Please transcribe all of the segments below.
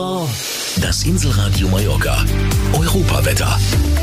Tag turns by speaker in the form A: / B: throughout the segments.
A: Das Inselradio Mallorca. Europawetter.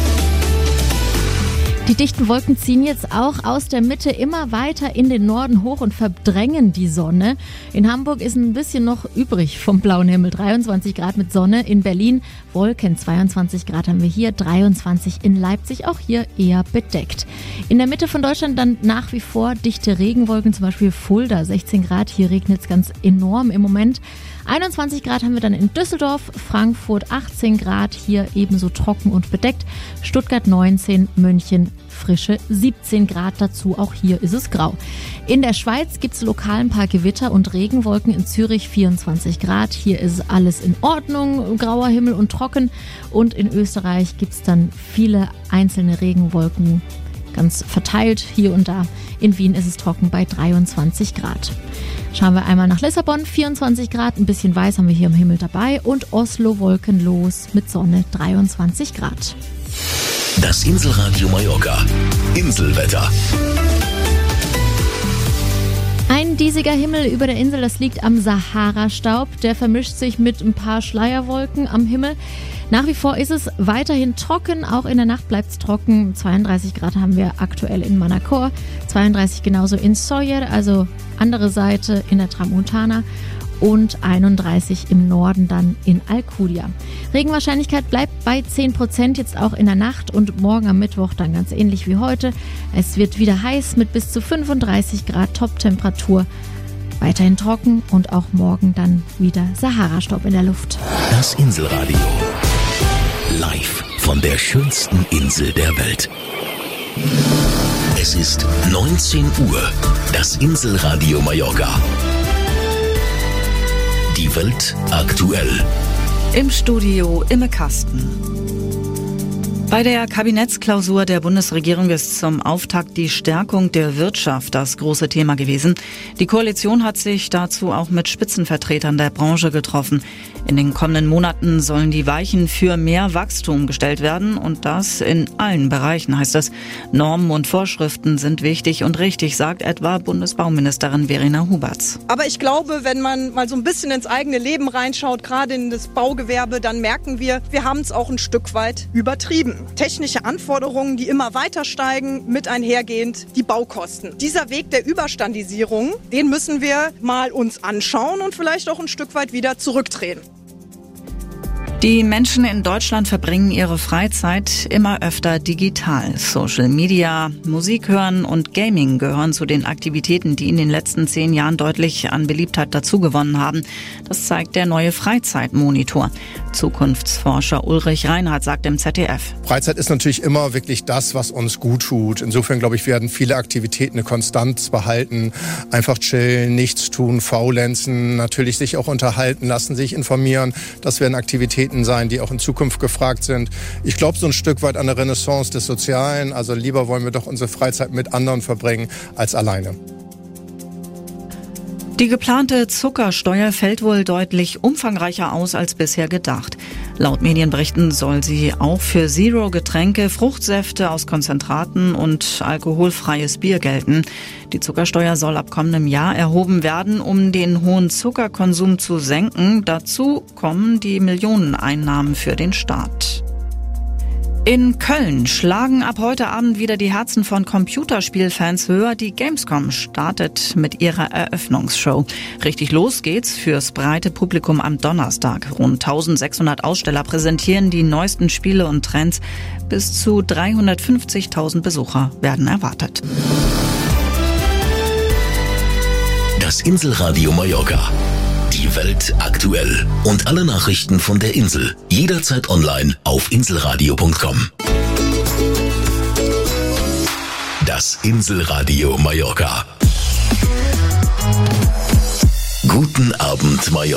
B: Die dichten Wolken ziehen jetzt auch aus der Mitte immer weiter in den Norden hoch und verdrängen die Sonne. In Hamburg ist ein bisschen noch übrig vom blauen Himmel. 23 Grad mit Sonne. In Berlin Wolken. 22 Grad haben wir hier. 23 in Leipzig. Auch hier eher bedeckt. In der Mitte von Deutschland dann nach wie vor dichte Regenwolken. Zum Beispiel Fulda 16 Grad. Hier regnet es ganz enorm im Moment. 21 Grad haben wir dann in Düsseldorf. Frankfurt 18 Grad. Hier ebenso trocken und bedeckt. Stuttgart 19. München frische 17 Grad dazu, auch hier ist es grau. In der Schweiz gibt es lokal ein paar Gewitter und Regenwolken, in Zürich 24 Grad, hier ist alles in Ordnung, grauer Himmel und trocken, und in Österreich gibt es dann viele einzelne Regenwolken, ganz verteilt hier und da. In Wien ist es trocken bei 23 Grad. Schauen wir einmal nach Lissabon, 24 Grad, ein bisschen weiß haben wir hier im Himmel dabei, und Oslo wolkenlos mit Sonne 23 Grad.
A: Das Inselradio Mallorca. Inselwetter.
B: Ein diesiger Himmel über der Insel, das liegt am Sahara-Staub. Der vermischt sich mit ein paar Schleierwolken am Himmel. Nach wie vor ist es weiterhin trocken, auch in der Nacht bleibt es trocken. 32 Grad haben wir aktuell in Manacor, 32 genauso in Sóller, also andere Seite in der Tramontana, und 31 im Norden dann in Alcudia. Regenwahrscheinlichkeit bleibt bei 10%, jetzt auch in der Nacht und morgen am Mittwoch dann ganz ähnlich wie heute. Es wird wieder heiß mit bis zu 35 Grad Top-Temperatur. Weiterhin trocken und auch morgen dann wieder Sahara-Staub in der Luft.
A: Das Inselradio. Live von der schönsten Insel der Welt. Es ist 19 Uhr. Das Inselradio Mallorca. Die Welt aktuell.
C: Im Studio Imme Kasten. Bei der Kabinettsklausur der Bundesregierung ist zum Auftakt die Stärkung der Wirtschaft das große Thema gewesen. Die Koalition hat sich dazu auch mit Spitzenvertretern der Branche getroffen. In den kommenden Monaten sollen die Weichen für mehr Wachstum gestellt werden, und das in allen Bereichen, heißt es. Normen und Vorschriften sind wichtig und richtig, sagt etwa Bundesbauministerin Verena Huberts.
D: Aber ich glaube, wenn man mal so ein bisschen ins eigene Leben reinschaut, gerade in das Baugewerbe, dann merken wir haben es auch ein Stück weit übertrieben. Technische Anforderungen, die immer weiter steigen, mit einhergehend die Baukosten. Dieser Weg der Überstandisierung, den müssen wir mal uns anschauen und vielleicht auch ein Stück weit wieder zurückdrehen.
C: Die Menschen in Deutschland verbringen ihre Freizeit immer öfter digital. Social Media, Musik hören und Gaming gehören zu den Aktivitäten, die in den letzten 10 Jahren deutlich an Beliebtheit dazugewonnen haben. Das zeigt der neue Freizeitmonitor. Zukunftsforscher Ulrich Reinhardt sagt im ZDF.
E: Freizeit ist natürlich immer wirklich das, was uns gut tut. Insofern, glaube ich, werden viele Aktivitäten eine Konstanz behalten. Einfach chillen, nichts tun, faulenzen, natürlich sich auch unterhalten lassen, sich informieren. Das werden Aktivitäten sein, die auch in Zukunft gefragt sind. Ich glaube so ein Stück weit an der Renaissance des Sozialen. Also lieber wollen wir doch unsere Freizeit mit anderen verbringen als alleine.
C: Die geplante Zuckersteuer fällt wohl deutlich umfangreicher aus als bisher gedacht. Laut Medienberichten soll sie auch für Zero-Getränke, Fruchtsäfte aus Konzentraten und alkoholfreies Bier gelten. Die Zuckersteuer soll ab kommendem Jahr erhoben werden, um den hohen Zuckerkonsum zu senken. Dazu kommen die Millioneneinnahmen für den Staat. In Köln schlagen ab heute Abend wieder die Herzen von Computerspielfans höher. Die Gamescom startet mit ihrer Eröffnungsshow. Richtig los geht's fürs breite Publikum am Donnerstag. Rund 1600 Aussteller präsentieren die neuesten Spiele und Trends. Bis zu 350.000 Besucher werden erwartet.
A: Das Inselradio Mallorca. Die Welt aktuell. Und alle Nachrichten von der Insel. Jederzeit online auf inselradio.com. Das Inselradio Mallorca. Guten Abend, Mallorca.